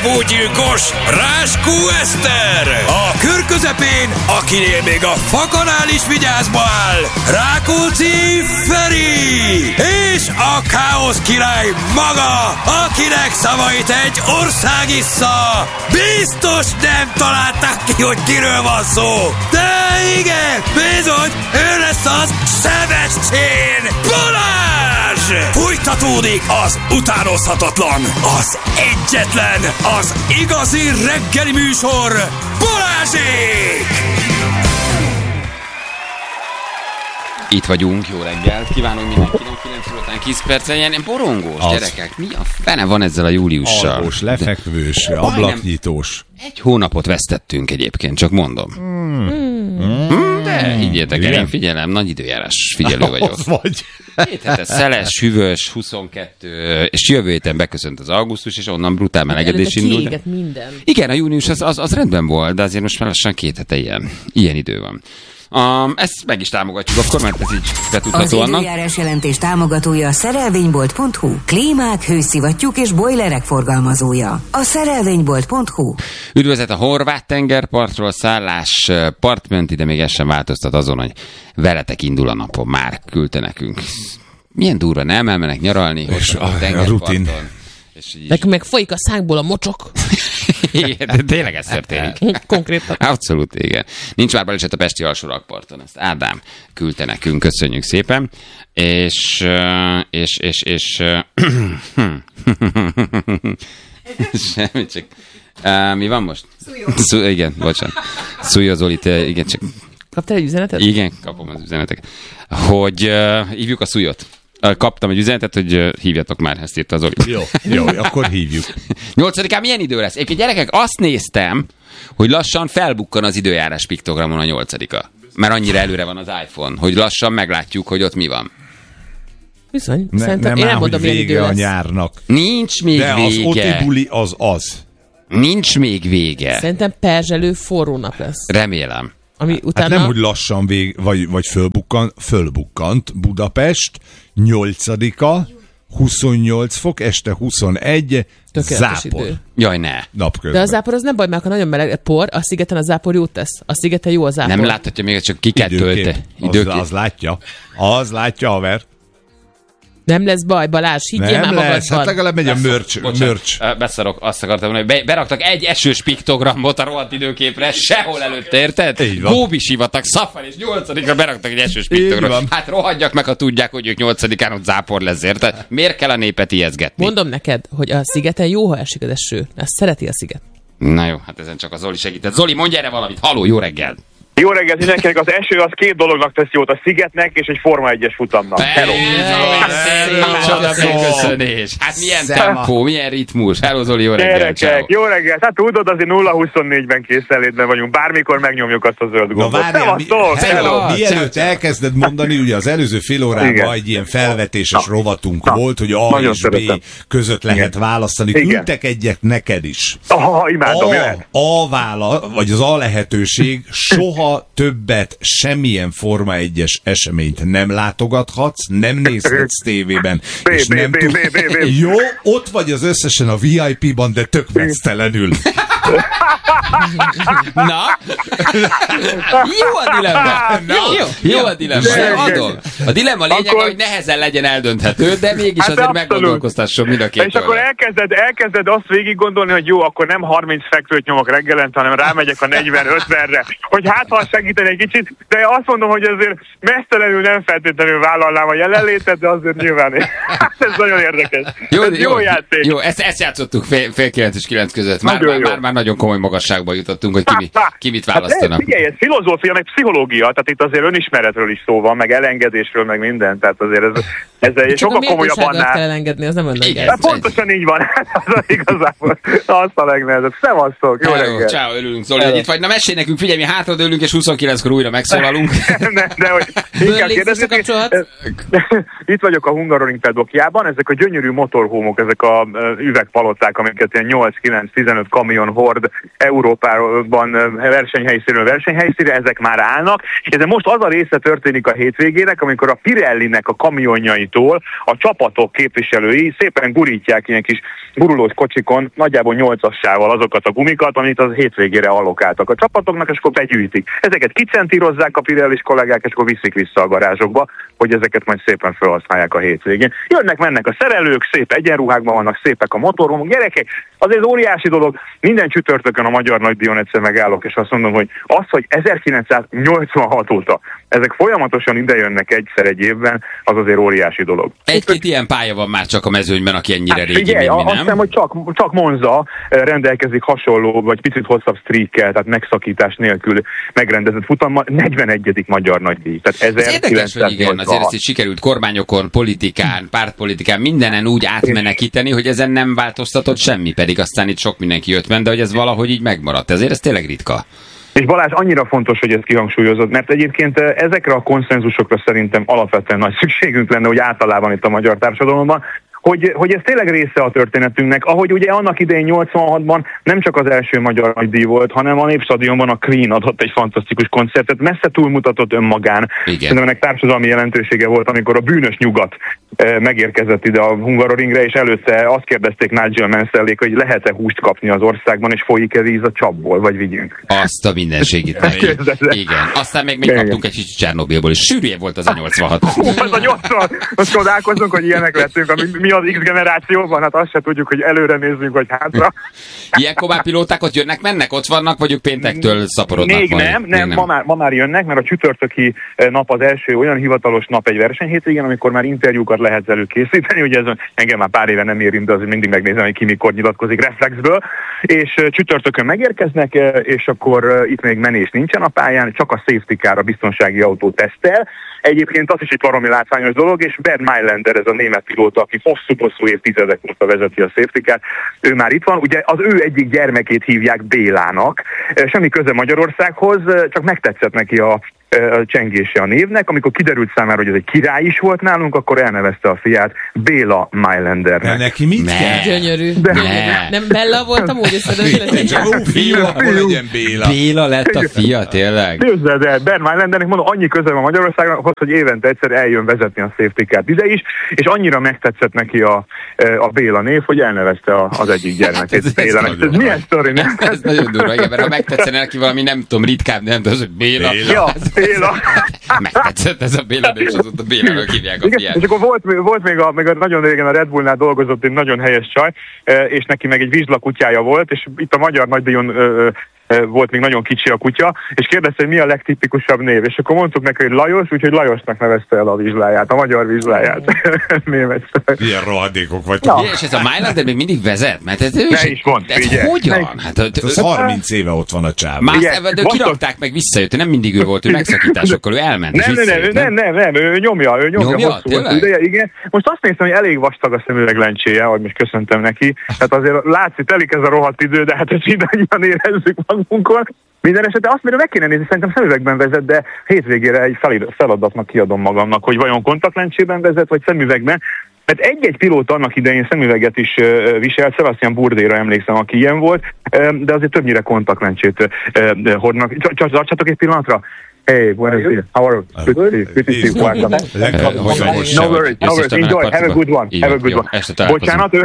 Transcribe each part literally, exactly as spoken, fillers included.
tempógyilkos Ráskó Eszter. A kör közepén, akinél még a fakanál is vigyázba áll, Rákóczi Feri. És a káosz király maga, akinek szavait egy ország issza. Biztos nem találták ki, hogy kiről van szó. De igen, bizony, ő lesz az Sebestyén Balázs! Fújtatódik az utánozhatatlan, az egyetlen, az igazi reggeli műsor, Balázsék! Itt vagyunk, jó reggelt, kívánunk mindenkinek, kilenc óra után tíz percen, ilyen borongós az. Gyerekek, mi a fene van ezzel a júliussal? Alvós, lefekvős, de ablaknyitós. Egy hónapot vesztettünk egyébként, csak mondom. Mm. Mm. De higgyétek el, én figyelem, nagy időjárás figyelő vagyok. Az vagy. Két hete szeles, hűvös, huszonkettő, és jövő héten beköszönt az augusztus, és onnan brutál melegedés indul. De... minden. Igen, a június az, az, az rendben volt, de azért most már lassan két hete ilyen, ilyen idő van. Um, ezt meg is támogatjuk akkor, mert ez így betudható annak. Az időjárás jelentés támogatója a szerelvénybolt pont hu, klímák, hőszivattyúk és bojlerek forgalmazója. A szerelvénybolt pont hu. Üdvözlet a horvát tengerpartról, szállás partmenti, de még ez sem változtat azon, hogy veletek indul a napon, már küldte nekünk. Milyen durva, nem elmennek nyaralni, és a, a, a rutin. Nekünk meg folyik a szánkból a mocsok. Igen, de tényleg ez történik. Konkrétan. Abszolút, igen. Nincs már baleset a pesti alsó rakparton. Ezt Ádám küldte nekünk, köszönjük szépen. És, és, és, és, semmi, csak, mi van most? Szújó. Igen, bocsánat. Szújó Zoli, te, igen, csak. Kaptál egy üzenetet? Igen, kapom az üzeneteket. Hogy uh, hívjuk a Szújót. Kaptam egy üzenetet, hogy hívjatok már, ezt írta Zoli. Jó, jó, akkor hívjuk. nyolcadikán milyen idő lesz? Egyébként gyerekek, azt néztem, hogy lassan felbukkan az időjárás piktogramon a nyolcadika. Mert annyira előre van az iPhone, hogy lassan meglátjuk, hogy ott mi van. Bizony. Ne, Szerintem nem én nem áll, mondom, hogy milyen idő vége a lesz. nyárnak. Nincs még de vége. De az oti buli az az. Nincs még vége. Szerintem perzselő forró nap lesz. Remélem. Ami utána... Hát nem, hogy lassan vég, vagy, vagy fölbukkan, fölbukkant Budapest, nyolcadika, huszonnyolc fok, este huszonegy, tökéletes zápor. Idő. Jaj, ne. Napközben. De a zápor az nem baj, mert ha nagyon meleg, por, a szigeten a zápor jót tesz. A szigeten jó a zápor. Nem láthatja még, csak ki kell tölteni. Az, az látja. Az látja, haver. Nem lesz baj, Balázs, higgyél már magadban. Lesz, hát legalább megy a mörcs. mörcs. Beszarok, azt akartam mondani, hogy beraktak egy esős piktogramot a rohadt időképre, sehol előtte, érted? Góbi sivatag, Szafar és nyolcadikra beraktak egy esős piktogramot. Hát rohadjak meg, ha tudják, hogy ők nyolcadikán ott zápor lesz, érted? Miért kell a népet ijeszgetni? Mondom neked, hogy a szigeten jó, ha esik az eső. Ezt szereti a sziget. Na jó, hát ezen csak a Zoli segített. Zoli, mondj erre valamit. Haló, jó reggel! Jó reggelt mindenkinek, az eső az két dolognak tesz jót, a szigetnek és egy Forma egyes futamnak. Hello! Köszönés! Hát milyen tempó, milyen ritmus. Hello Zoli, jó reggel! Gyerekek, jó reggel! Hát tudod, azért nulla huszonnégyben készenlétben vagyunk, bármikor megnyomjuk azt a zöld gombot. Na várjál, mi, hello, mielőtt elkezded mondani, ugye az előző fél órában egy ilyen felvetéses na, rovatunk na, volt, hogy A és B között lehet igen. választani. Küldtek egyet neked is. Aha, imádom, a, a vála, vagy az A lehetőség soha többet semmilyen Forma egyes eseményt nem látogathatsz, nem nézhetsz tévében, és nem tud... Jó, ott vagy az összesen a vé i pé-ban, de tök vesztelenül. Na? Jó a dilemma. Jó, jó a dilemma. Adom. A dilemma lényeg, akkor... hogy nehezen legyen eldönthető, de mégis hát azért meggondolkoztasson mind a két. És akkor elkezded, elkezded azt végig gondolni, hogy jó, akkor nem harminc fekvőt nyomok reggelent, hanem rámegyek a negyven-ötvenre, hogy hát ha segíteni egy kicsit, de azt mondom, hogy azért mesztelenül nem feltétlenül vállalnám a jelenlétet, de azért nyilván ez nagyon érdekes. Jó, ez jó, jó játék. Jó, ezt, ezt játszottuk fél, fél kilenc és kilenc között. Már, már, már, már nagyon komoly magasságba jutottunk, hogy ki, mi, ki mit választanak. Hát figyelj, ez filozófia, meg pszichológia, tehát itt azért önismeretről is szó van, meg elengedésről, meg minden, tehát azért ez, ez egy sokkal komolyabb annál. kell elengedni, az nem önnek. Hát pontosan így van, az igazából azt a legnehezebb. Szevasztok, jó reggelt! Ciao, örülünk, Zoli, hogy itt vagy. Na mesélj nekünk, figyelj, mi hátradőlünk, és huszonkilenckor újra megszólalunk. ne, de hogy inkább kérdezni. Itt vagyok a Hungaroring paddockjában, ezek a gyönyörű motorhómok, ezek a üvegpaloták, amiket ilyen nyolc kilenc tizenöt kamion Ford Európában versenyhelyszínről versenyhelyszínre, ezek már állnak, és ez most az a része történik a hétvégének, amikor a Pirellinek a kamionjaitól a csapatok képviselői szépen gurítják ilyen kis gurulós kocsikon, nagyjából nyolcassával azokat a gumikat, amit az hétvégére allokáltak a csapatoknak, és akkor begyűjtik. Ezeket kicentírozzák a Pirellis kollégák, és akkor viszik vissza a garázsokba, hogy ezeket majd szépen felhasználják a hétvégén. Jönnek, mennek a szerelők, szép egyenruhákban vannak, szépek a motorhomok. Gyerekek, azért óriási dolog. Minden csütörtökön a Magyar Nagydíjon egyszer megállok, és azt mondom, hogy az, hogy ezerkilencszáznyolcvanhat óta ezek folyamatosan idejönnek egyszer egy évben, az azért óriási dolog. Egy-két ilyen pálya van már csak a mezőnyben, aki ennyire hát, régi, figyelj, mint mi, nem? Azt hiszem, hogy csak, csak Monza rendelkezik hasonló, vagy picit hosszabb streakkel, tehát megszakítás nélkül megrendezett futammal, negyvenegyedik Magyar Nagydíj. Tehát ez érdekes, hogy igen, azért ezt is sikerült kormányokon, politikán, pártpolitikán, mindenen úgy átmenekíteni, hogy ezen nem változtatott semmi, pedig aztán itt sok mindenki jött men, de hogy ez valahogy így megmaradt. Ezért ez tényleg ritka. És Balázs, annyira fontos, hogy ezt kihangsúlyozod, mert egyébként ezekre a konszenzusokra szerintem alapvetően nagy szükségünk lenne, hogy általában itt a magyar társadalomban, hogy, hogy ez tényleg része a történetünknek. Ahogy ugye annak idején nyolcvanhatban nem csak az első Magyar Nagydíj volt, hanem a Népstadionban a Queen adott egy fantasztikus koncertet, messze túlmutatott önmagán. Igen. Ennek társadalmi jelentősége volt, amikor a bűnös nyugat eh, megérkezett ide a Hungaroringre, és előtte azt kérdezték Nigel Mansell-ék, hogy lehet-e húst kapni az országban, és folyik-e víz a csapból, vagy vigyünk. Azt a mindenségét meg. Igen. Aztán még, még kaptunk egy kicsit Csernobilból, és sűrűje volt az a nyolcvanhat. Hú, az a nyolcvan! Most csodálkozunk, hogy ilyenek lettünk, ami mi az X generációban, hát azt se tudjuk, hogy előre nézzünk, vagy hátra. Ilyenkor már pilóták ott jönnek, mennek, ott vannak, vagy ők péntektől szaporodnak? Még majd? nem, Még nem, nem. Ma, már, ma már jönnek, mert a csütörtöki nap az első olyan hivatalos nap egy versenyhétvégén, amikor már interjúkat lehet velük készíteni, ugye ez engem már pár éve nem érint, de azért mindig megnézem, hogy ki mikor nyilatkozik reflexből, és csütörtökön megérkeznek, és akkor itt még menés nincsen a pályán, csak a safety car, a biztonsági autó tesztel. Egyébként az is egy baromi látványos dolog, és Bernd Mayländer, ez a német pilóta, aki hosszú-hosszú évtizedek óta vezeti a safety car, ő már itt van, ugye az ő egyik gyermekét hívják Bélának, semmi köze Magyarországhoz, csak megtetszett neki a a csengése a névnek, amikor kiderült számára, hogy ez egy király is volt nálunk, akkor elnevezte a fiát Béla Maylandernek. De neki mit Ne. kell? Gyönyörű. Ne. Nem Bella volt amúgy, összedőzött? Csak ó, fiú, akkor legyen Béla. Béla lett a fia, tényleg? Képzeld el, Bernd Maylandernek mondom, annyi köze van Magyarországhoz, hogy évente egyszer eljön vezetni a safety car ide is, és annyira megtetszett neki a, a Béla név, hogy elnevezte a, az egyik gyermekét ez, ez Bélának. Ez milyen sztori, nem? Ez nagyon durva, igen, mert ha megtetszene neki valami, nem tudom, ritkább, nem tudom, hogy Béla. Béla. Ja, Béla. Megtetszett ez a Béla, és azóta Bélának hívják a Igen, fiát. és akkor volt, volt még, a, még a nagyon régen a Red Bullnál dolgozott egy nagyon helyes csaj, és neki meg egy vizsla kutyája volt, és itt a Magyar Nagydíjon ö, ö, volt még nagyon kicsi a kutya, és kérdezte, hogy mi a legtipikusabb név, és akkor mondtuk neki, hogy Lajos, úgyhogy Lajosnak nevezte el a vizsláját, a magyar vizsláját. Német. Milyen rohadékok vagytok. Na. És ez a Maylander még mindig vezet, mert ez ő Ne is mondd, ez figyelj. hogyan? Hát, Az harminc éve ott van a csáv. Már Igen, de vastag- kirakták meg, visszajött, nem mindig ő volt, ő megszakításokkal, ő elment, és Nem, nem, nem, visszajött, nem, nem, nem, ő nyomja, ő nyomja, Nyomja? hosszú, hosszú Tényleg? ideje, igen. Most azt néztem, hogy elég vastag a szemüveglencséje, ahogy most köszöntem neki. Tehát azért látszik, telik ez a rohadt idő, de hát ezt mindannyian érezzük magunkon. Minden esetre azt mondja, meg kéne nézni, szerintem szemüvegben vezet, de hétvégére egy felid- feladatnak kiadom magamnak, hogy vajon kontaktlencsében vezet, vagy szemüvegben. Mert egy-egy pilóta annak idején szemüveget is uh, viselt, Sebastian Bourdais-ra emlékszem, aki ilyen volt, uh, de azért többnyire kontaktlencsét uh, uh, hordnak. Csak tartsatok egy pillanatra. Hey, buenos dias. How are you? Good to see you. Good to see you. Welcome. No worries, no worries. Enjoy. Have a good one. Have a good one. Bocsánat, ő,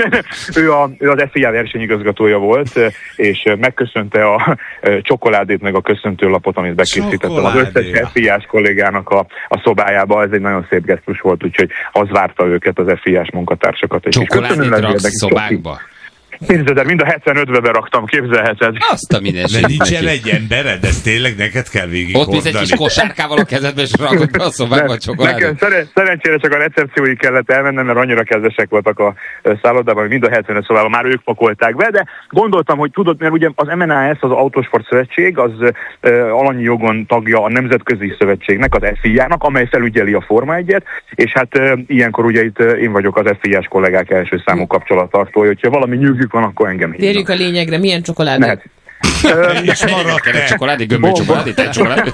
ő, a, ő az ef i á versenyigazgatója volt, és megköszönte a csokoládét, meg a köszöntőlapot, amit bekészítettem az összes ef i á-s kollégának a, a szobájába. Ez egy nagyon szép gesztus volt, úgyhogy az várta őket, az ef i á-s munkatársakat. Csokoládét raksz szobákba? Képzeld, mind a hetvenötbe beraktam, képzelheted. Azt a mindenségét. De nincsen neki. egy embered, ez tényleg neked kell végig Ott mész egy kis kosárkával a kezedbe, és rakod be a szobába a csokoládét. Nekem szeren- szerencsére csak a recepcióig kellett elmennem, mert annyira kedvesek voltak a szállodában, hogy mind a hetvenöt szobában már ők pakolták be, de gondoltam, hogy tudod, mert ugye az em en á es, az Autosport Szövetség, az uh, alanyi jogon tagja a Nemzetközi Szövetségnek, az ef i á-nak, amely felügyeli a Forma egyet, és hát uh, ilyenkor ugye itt uh, én vagyok az ef i á-s kollégák első számú kapcsolattartója, hogyha valami nyűgük van, akkor engem hívnak. Térjük a lényegre, milyen csokoládé? Mehet. És maradt Keres csokoládé, gömböly csokoládé, tej csokoládé.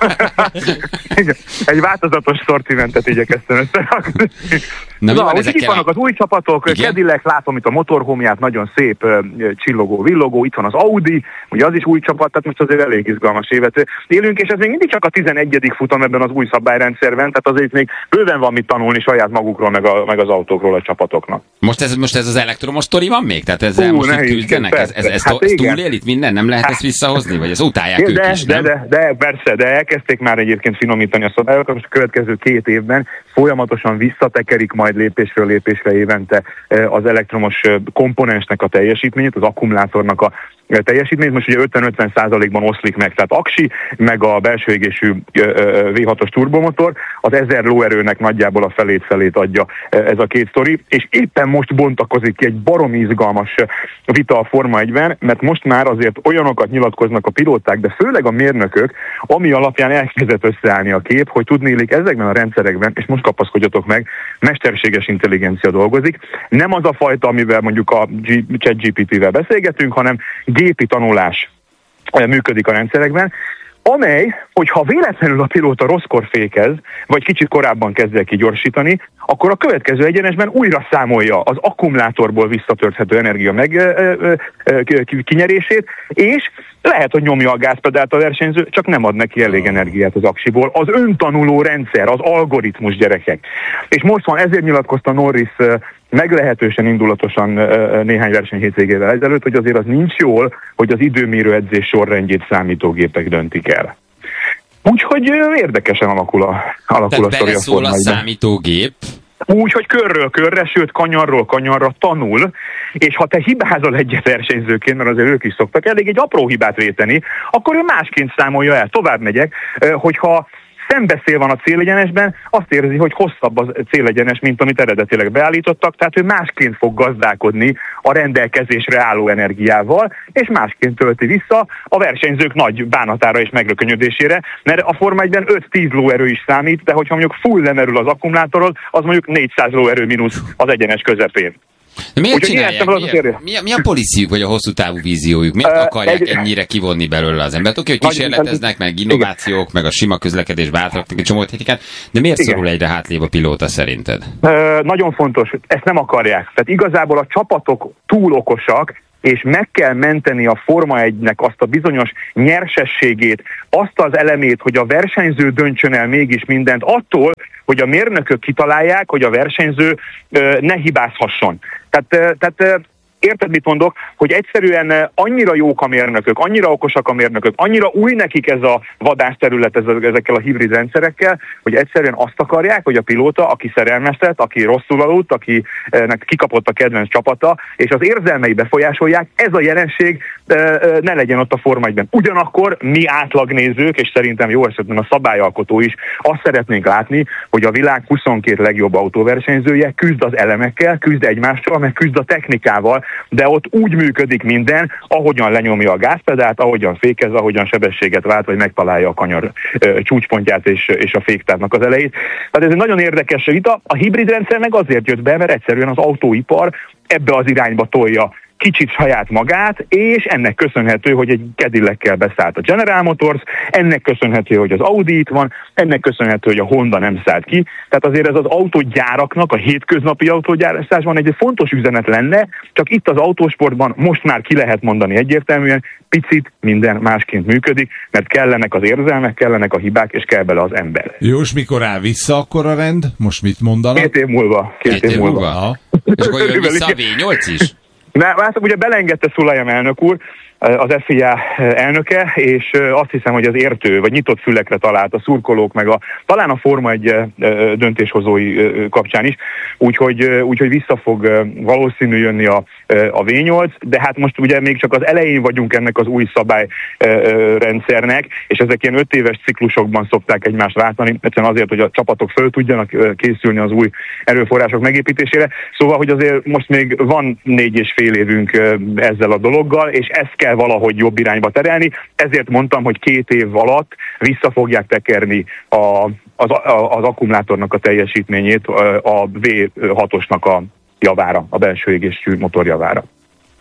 Egy változatos szortimentet igyekeztem összerakni. Na, mi Na, van úgy itt ezekkel vannak a... az új csapatok, Igen? Cadillac, látom itt a motorhomját, nagyon szép, uh, csillogó, villogó, itt van az Audi, ugye az is új csapat, tehát most azért elég izgalmas évet élünk, és ez még mindig csak a tizenegyedik futam ebben az új szabályrendszerben, tehát azért még bőven van mit tanulni saját magukról, meg, a, meg az autókról a csapatoknak. Most ez, most ez az elektromos sztori van még? Tehát ezzel Ú, most itt nehéz, küzdenek? Ez, ez, ez, hát ez igen. túlél itt minden? Nem lehet ezt visszahozni? Vagy ez utálják de, ők de, is, de, nem? de, de, persze, de elkezdték már egyébként finomítani a szabályokat, most a következő két évben folyamatosan visszatekerik majd lépésről lépésre évente az elektromos komponensnek a teljesítményét, az akkumulátornak a teljesítményt. Most ugye ötven-ötven százalékban oszlik meg, tehát aksi, meg a belső égésű vé hatos turbomotor, az ezer lóerőnek nagyjából a felét-felét adja ez a két sztori, és éppen most bontakozik ki egy baromi izgalmas vita a Forma egyben, mert most már azért olyanokat nyilatkoznak a pilóták, de főleg a mérnökök, ami alapján elkezdett összeállni a kép, hogy tudnélik ezekben a rendszerekben, és most kapaszkodjatok meg, mesterséges intelligencia dolgozik. Nem az a fajta, amivel mondjuk a ChatGPT-vel beszélgetünk, hanem gépi tanulás működik a rendszerekben, amely, hogyha véletlenül a pilóta rosszkor fékez, vagy kicsit korábban kezd el kigyorsítani, akkor a következő egyenesben újra számolja az akkumulátorból visszatölthető energia meg ö, ö, ö, kinyerését, és lehet, hogy nyomja a gázpedált a versenyző, csak nem ad neki elég energiát az aksiból. Az öntanuló rendszer, az algoritmus, gyerekek. És most van, ezért nyilatkozta Norris meglehetősen indulatosan néhány verseny hétvégével ezelőtt, hogy azért az nincs jól, hogy az időmérő edzés sorrendjét számítógépek döntik el. Úgyhogy érdekesen alakul a, alakul a sztori a beleszól a Forma egyben. számítógép. Úgy, hogy körről körre, sőt kanyarról kanyarra tanul, és ha te hibázol egyet versenyzőként, mert azért ők is szoktak elég egy apró hibát véteni, akkor ő másként számolja el. Tovább megyek, hogyha szembeszél van a célegyenesben, azt érzi, hogy hosszabb a célegyenes, mint amit eredetileg beállítottak, tehát ő másként fog gazdálkodni a rendelkezésre álló energiával, és másként tölti vissza a versenyzők nagy bánatára és megrökönyödésére, mert a Forma egyben öt-tíz lóerő is számít, de hogyha mondjuk full lemerül az akkumulátorról, az mondjuk négyszáz lóerő mínusz az egyenes közepén. De miért Úgyhogy csinálják? Miért, mi, a, mi a policyjuk, vagy a hosszú távú víziójuk? Miért Ö, akarják egy... ennyire kivonni belőle az embert? Oké, hogy Nagy- kísérleteznek, meg innovációk, meg a sima közlekedésbe átraknak egy csomó technikát, de miért Igen. szorul egyre hátrébb a pilóta szerinted? Ö, nagyon fontos, ezt nem akarják. Tehát igazából a csapatok túl okosak, és meg kell menteni a Forma egynek azt a bizonyos nyersességét, azt az elemét, hogy a versenyző döntsön el mégis mindent, attól, hogy a mérnökök kitalálják, hogy a versenyző ö, ne hibázhasson. Tehát, ö, tehát ö, érted, mit mondok? Hogy egyszerűen annyira jók a mérnökök, annyira okosak a mérnökök, annyira új nekik ez a vadászterület ezekkel a hibrid rendszerekkel, hogy egyszerűen azt akarják, hogy a pilóta, aki szerelmeztet, aki rosszul aludt, akinek kikapott a kedvenc csapata, és az érzelmei befolyásolják, ez a jelenség ne legyen ott a Forma egyben. Ugyanakkor mi átlagnézők, és szerintem jó esetben a szabályalkotó is, azt szeretnénk látni, hogy a világ huszonkét legjobb autóversenyzője küzd az elemekkel, küzd egymással, meg küzd a technikával, de ott úgy működik minden, ahogyan lenyomja a gázpedált, ahogyan fékez, ahogyan sebességet vált, vagy megtalálja a kanyar ö, csúcspontját és, és a féktávnak az elejét. Tehát ez egy nagyon érdekes vita. A hibrid rendszer meg azért jött be, mert egyszerűen az autóipar ebbe az irányba tolja kicsit saját magát, és ennek köszönhető, hogy egy Cadillac-kel beszállt a General Motors, ennek köszönhető, hogy az Audi itt van, ennek köszönhető, hogy a Honda nem szállt ki. Tehát azért ez az autógyáraknak, a hétköznapi autógyártásban egy fontos üzenet lenne, csak itt az autósportban most már ki lehet mondani egyértelműen, picit minden másként működik, mert kellenek az érzelmek, kellenek a hibák, és kell bele az ember. Jó, és mikor áll vissza akkor a rend? Most mit mondanak? Két év múlva. Két, Két év múlva? múlva. És akkor jön vissza a vé nyolc is? Na, hát ugye belengedte Szulajam elnök úr, az ef i á elnöke, és azt hiszem, hogy az értő, vagy nyitott fülekre talált a szurkolók, meg a, talán a Forma egy döntéshozói kapcsán is, úgyhogy, úgyhogy vissza fog valószínű jönni a, a vé nyolc, de hát most ugye még csak az elején vagyunk ennek az új szabályrendszernek, és ezek ilyen öt éves ciklusokban szokták egymást váltani, egyszerűen azért, hogy a csapatok föl tudjanak készülni az új erőforrások megépítésére. Szóval, hogy azért most még van négy és fél évünk ezzel a dologgal, és ez kell valahogy jobb irányba terelni, ezért mondtam, hogy két év alatt vissza fogják tekerni a, az, a, az akkumulátornak a teljesítményét a vé hatosnak a javára, a belső égésű motor javára.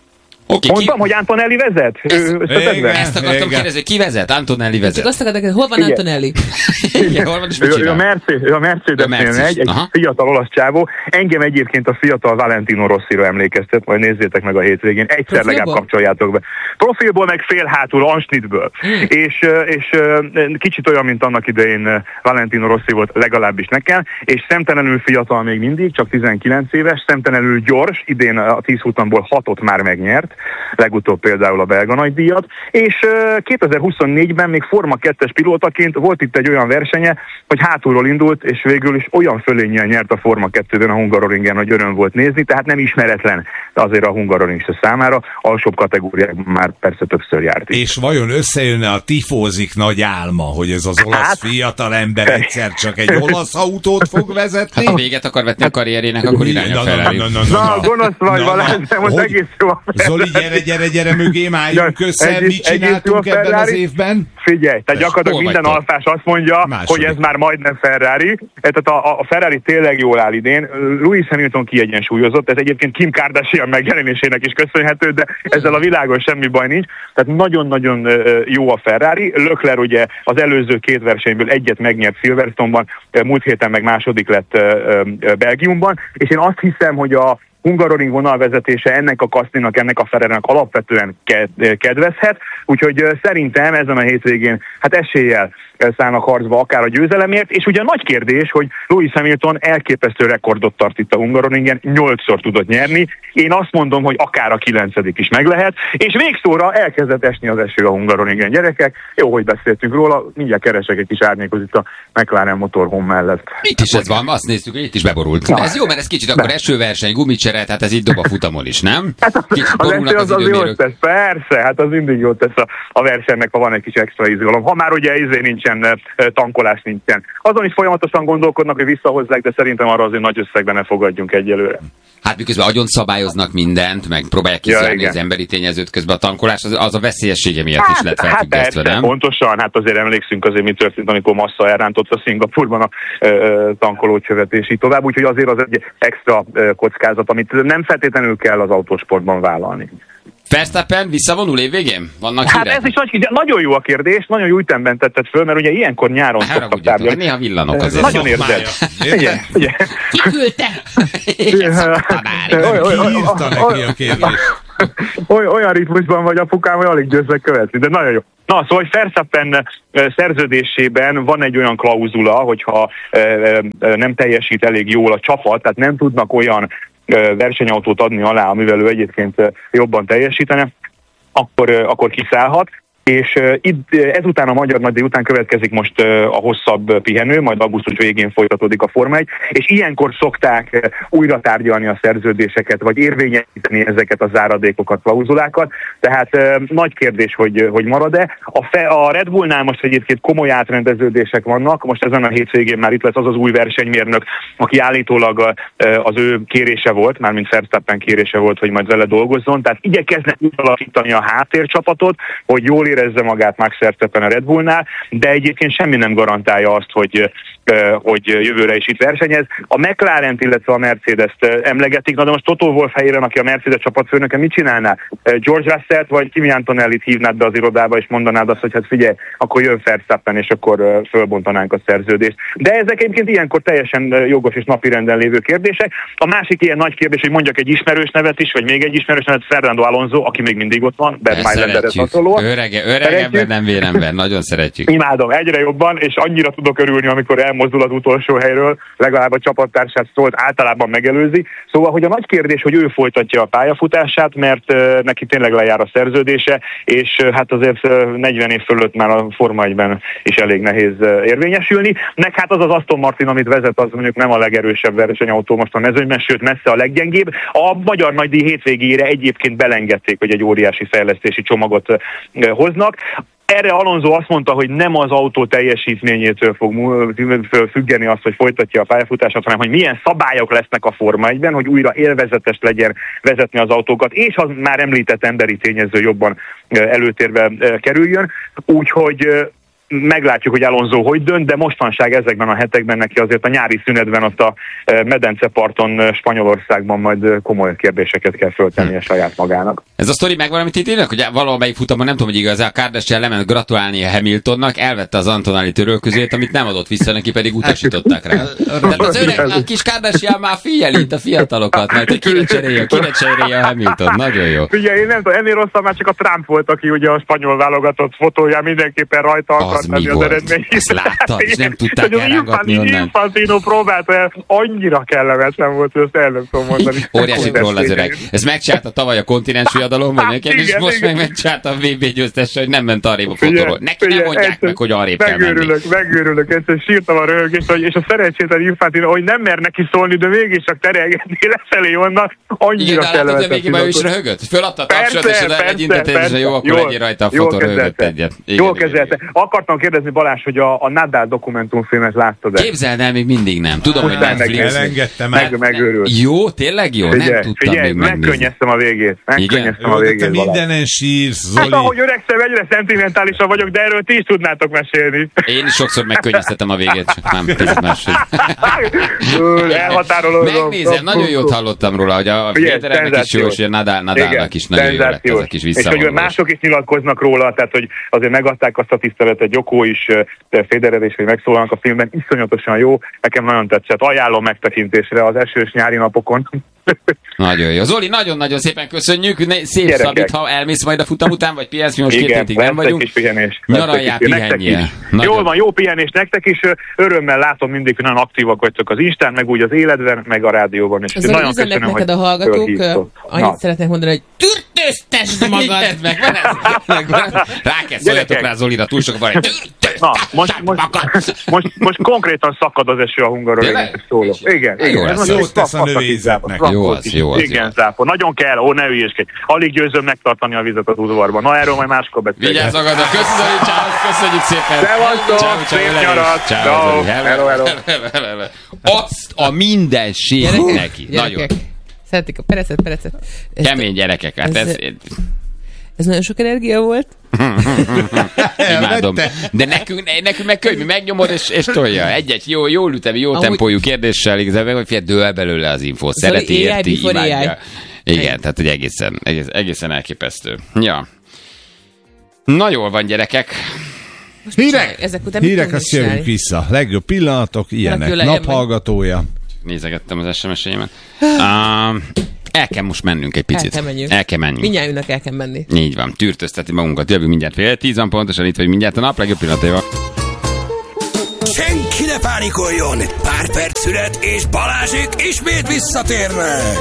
Okay, Mondtam, ki... hogy Antonelli vezet? Ezt, Ő, ezt akartam kérdezni, ki vezet? Antonelli vezet. Csak azt akartam kérdezni, hol van Igen. Antonelli? Igen, hol van és mit ő, ő a csinál? Mercedes, ő a Mercedes-nél megy, egy Aha. fiatal olasz csávó. Engem egyébként a fiatal Valentino Rossira emlékeztet, majd nézzétek meg a hétvégén. Egyszer Profilból? legalább kapcsoljátok be. Profilból meg fél hátul, ansnitből. Hmm. És, és kicsit olyan, mint annak idején Valentino Rossi volt, legalábbis nekem, és szemtelenül fiatal még mindig, csak tizenkilenc éves, szemtelenül gyors, idén a tíz futamból hatot már megnyert, legutóbb például a belga nagydíjat, és kétezer-huszonnégyben még Forma kettes pilótaként volt itt egy olyan versenye, hogy hátulról indult, és végül is olyan fölénnyel nyert a Forma kettőben a Hungaroringen, hogy öröm volt nézni, tehát nem ismeretlen azért a Hungaroring se számára, alsóbb kategóriákban már persze többször járt. És vajon összejönne a tifózik nagy álma, hogy ez az olasz Hát, fiatal ember egyszer csak egy olasz autót fog vezetni? Hát ha véget akar vetni a karrierének, akkor irány a Ferrari. Na, na, Na, na, na. gonosz vagy, Na, Balázs, na, de most hogy- egész jó a Zoli, gyere, gyere, gyere mögém, álljunk Ja, össze, egész- mit egész csináltunk jó a ebben az Ferrari. évben? Figyelj, tehát gyakorlatilag Hol minden vagytok? alfás azt mondja, Második. hogy ez már majdnem Ferrari. Tehát a, a Ferrari tényleg jól áll idén. Lewis Hamilton kiegyensúlyozott, ez egyébként Kim Kardashian megjelenésének is köszönhető, de ezzel a világon semmi baj nincs. Tehát nagyon-nagyon ö, jó a Ferrari. Leclerc ugye az előző két versenyből egyet megnyert Silverstone-ban, múlt héten meg második lett ö, ö, Belgiumban, és én azt hiszem, hogy a Hungaroring vonalvezetése ennek a Kaszlinak, ennek a Ferrarinak alapvetően ked- kedvezhet, úgyhogy ö, szerintem ezen a hétvégén hát eséllyel ö, szállnak harcba akár a győzelemért, és ugye nagy kérdés, hogy Lewis Hamilton elképesztő rekordot tart itt a Hungaroringen, nyolcszor tudott nyerni, én azt mondom, hogy akár a kilencedik is meg lehet, és végszóra elkezdett esni az eső a Hungaroringen, gyerekek, jó, hogy beszéltünk róla, mindjárt keresek egy kis árnyékot itt a McLaren motorhome mellett. Itt is ez van, azt néztük, hogy itt is beborult. Na. Ez jó, mert ez kicsit akkor esőverseny, gumicsere, tehát ez így dob a futamon is, nem? Hát az, Kicsit az borulnak eső az, az jót időmérők. tesz, persze, hát az mindig jót tesz a, a versenynek, ha van egy kis extra izgalom. Ha már ugye izé nincsen, eh, tankolás nincsen. Azon is folyamatosan gondolkodnak, hogy visszahozzák, de szerintem arra azért nagy összegben ne fogadjunk egyelőre. Hát miközben agyon szabályoznak mindent, meg próbálják Ja, kizárni igen. az emberi tényezőt, közben a tankolás az, az a veszélyessége miatt is lett hát felfüggesztve, persze, nem? pontosan, hát azért emlékszünk azért, mi történt, amikor Massa elrántotta Szingapurban a ö, tankolócsövet, és így tovább, úgyhogy azért az egy extra ö, kockázat, amit nem feltétlenül kell az autósportban vállalni. Verstappen visszavonul évvégén? Vannak Hát hírek? ez is nagy, nagyon jó a kérdés, nagyon jó ütemben tetted föl, mert ugye ilyenkor nyáron Hát szoktak haragudjatok, tárgyalni. néha villanok azért. Nagyon érzed. Igen, igen. Ki küldte? Igen, szoktam már. Oly- oly- oly- Ki írta neki a kérdést? Oly, olyan ritmusban vagy apukám, hogy alig győzlek követni, de nagyon jó. Na, szóval, hogy Verstappen ö, szerződésében van egy olyan klauzula, hogyha ö, ö, nem teljesít elég jól a csapat, tehát nem tudnak olyan ö, versenyautót adni alá, amivel ő egyébként ö, jobban teljesítene, akkor, ö, akkor kiszállhat. És uh, itt, uh, ezután a magyar nagydíj után következik most uh, a hosszabb pihenő, majd augusztus végén folytatódik a Forma egy, és ilyenkor szokták uh, újra tárgyalni a szerződéseket, vagy érvényesíteni ezeket a záradékokat, klauzulákat. Tehát uh, nagy kérdés, hogy, uh, hogy marad-e. A, fe, a Red Bullnál most egyébként komoly átrendeződések vannak, most ezen a hétvégén már itt lesz az az új versenymérnök, aki állítólag uh, az ő kérése volt, mármint Verstappen kérése volt, hogy majd vele dolgozzon, tehát igyekeznek úgy alakítani a háttércsapatot, hogy jól érezze magát Max Verstappen a Red Bullnál, de egyébként semmi nem garantálja azt, hogy, hogy jövőre is itt versenyez. A McLaren-t, illetve a Mercedes-t emlegetik, na de most Toto Wolff helyében, aki a Mercedes csapatfőnöke, mit csinálná? George Russell-t vagy Kimi Antonellit hívnád be az irodába, és mondanád azt, hogy hát figyelj, akkor jön Verstappen, és akkor fölbontanánk a szerződést. De ezek egyébként ilyenkor teljesen jogos és napirenden lévő kérdések. A másik ilyen nagy kérdés, hogy mondjak egy ismerős nevet is, vagy még egy ismerős nevet, Fernando Alonso, aki még mindig ott van, Bert Mailenderhez hasonlóan. Örege, öreg ember, nem vérember, nagyon szeretjük. Imádom, egyre jobban, és annyira tudok örülni, amikor elmozdul az utolsó helyről, legalább a csapattársát szólt általában megelőzi. Szóval, hogy a nagy kérdés, hogy ő folytatja a pályafutását, mert uh, neki tényleg lejár a szerződése, és uh, hát azért uh, negyven év fölött már a Forma egyben is elég nehéz uh, érvényesülni. Nek hát az az Aston Martin, amit vezet, az mondjuk nem a legerősebb versenyautó most a mezőnyben, sőt messze a leggyengébb. A magyar nagydíj hétvégére egyébként belengedték, hogy egy óriási fejlesztési csomagot uh, hoznak. Erre Alonso azt mondta, hogy nem az autó teljesítményétől fog függeni azt, hogy folytatja a pályafutását, hanem hogy milyen szabályok lesznek a Forma egyben, hogy újra élvezetes legyen vezetni az autókat, és az már említett emberi tényező jobban előtérbe kerüljön. Úgyhogy meglátjuk, hogy Alonso hogy dönt, de mostanság ezekben a hetekben neki azért a nyári szünetben ott a medenceparton Spanyolországban majd komoly kérdéseket kell föltennie hmm. saját magának. Ez a sztori megvan, amit itt írnak, hogy valamelyik futamon, nem tudom, hogy igaz, a Kardashian lement gratulálni a Hamiltonnak, elvette az Antonelli törölközőjét, amit nem adott vissza neki, pedig utasították rá. Tehát az öreg, a kis Kardashian már figyeli itt a fiatalokat, mert hogy kire cserélje, kire cserélje a Hamilton. Nagyon jó. Ugye én nem tudom, ennél rosszabb már csak a Trump volt, aki ugye a spanyol válogatott fotóján mindenképpen rajta akart menni az eredmény. Azt láttad, és nem tudták elrángatni onnan. Infantino próbálta el, annyira kellemetlen volt, hogy azt el nem tudom mondani. Óriási troll az öreg. Ezt megcsinálta tavaly a kontinens viadalom, vagy nekem, és most meg megcsinálta a vé bé győztesse, hogy nem ment arrébb a fotóról. Neki nem mondják meg, hogy arrébb kell menni. Megőrülök, megőrülök, egyszerűen sírtam a röhögést, és a szerencsétlen Infantino, hogy nem mer neki szólni, de mégis csak terelgetni lefelé onnan, annyira kellemetlen. Igen, de is röhögött. Föladta a tapsot, és az egyintetét, és jó, akkor legyél rajta a fotó, röhögött egyet. Jól kezelte. Akartam kérdezni, Balázs, hogy a, a Nadal dokumentumfilmet láttad-e? Képzeld el, még mindig nem. Tudom, hogy Netflix. Elengedtem meg, megőrült. Jó, tényleg jó? Figyelj, nem tudtam figyelj, még megnézni. megkönnyeztem a végét. Megkönnyeztem a végét, te mindenen sírsz, Zoli. Hát ahogy öregszem, egyre szentimentálisabb vagyok, de erről ti is tudnátok mesélni. Én is sokszor megkönnyeztetem a végét, csak nem picit máshogy. Elhatárolódom. Megnézem, nagyon jót hallottam róla, hogy a Federernek is jó, és a Nadalnak is nagyon jó lett ez a kis visszavonulás. És hogy mások is nyilatkoznak róla, tehát hogy azért megadták azt a tiszteletet, Joko is, Federer is, hogy megszólalnak a filmben, iszonyatosan jó, nekem nagyon tetszett, ajánlom megtekintésre az esős nyári napokon. Nagyon jó. Zoli, nagyon-nagyon szépen köszönjük. Szép Gyerekek. Szabit, ha elmész majd a futam után, vagy pihensz, mi most Igen, két hétig nem vagyunk. Kis pihenés. Nyaraljál, pihenjél. Jól van, jó pihenés nektek is. Örömmel látom mindig, hogy nagyon aktívak vagytok az Instán, meg úgy az életben, meg a rádióban is. Zoli, nagyon köszönöm, neked a hallgatók. Annyit szeretnék mondani, hogy türtöztesd magad! meg van ez. Rá kell szóljatok rá Zolira, túl sok van egy most, most, most, most konkrétan szakad az eső a Hungaroringen, szólok. Igen, igen. Ez jót tesz a növényzetnek. Jó az, jó az. Igen, zápor. Nagyon kell, ó, ne ügyeskedj. Alig győzöm megtartani a vizet az udvarban. Na, erről majd máskor beszélünk. Vigyázz magadra, köszönjük, ciao, köszönjük szépen. Szevasztok, szép nyarat. Ciao, hello, hello. Azt a mindenség neki. Nagyon. Szeretik a perecet, perecet. Kemény gyerekek, hát ez... Ez nagyon sok energia volt. Imádom. De nekünk, nekünk meg könnyű, megnyomod és, és tolja. Egy-egy jó, jó ütemi, jó Amúgy... tempójú kérdéssel igazából, hogy figyelj, dől belőle az info. Szereti, érti, imádja. Igen, tehát hogy egészen, egész, egészen elképesztő. Ja. Na jól van, gyerekek. Hírek! Ezek után Hírek, azt jövünk vissza. Legjobb pillanatok, ilyenek. Naphallgatója. Nézegettem az es em es-eimet. Uh, El kell most mennünk egy picit. El kell menjünk. El kell mennünk. Mindjárt el kell menni. Így van, tűrtözteti magunkat. Jövünk mindjárt fél tízan pontosan, itt vagy mindjárt a nap legjobb pillanataival. Senki ne pánikoljon! Pár perc szület és Balázsék ismét visszatérnek!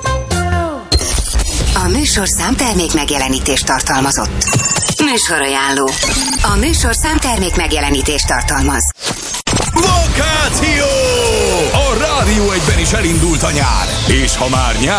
A műsor számtermék megjelenítést tartalmazott. Műsorajánló. A műsor számtermék megjelenítést tartalmaz. Vakáció! A Rádió egyben is elindult a nyár. És ha már nyár,